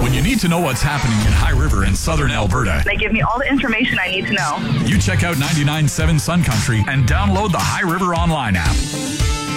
When you need to know what's happening in High River in southern Alberta, They give me all the information I need to know. you check out 99.7 Sun Country and download the High River Online app.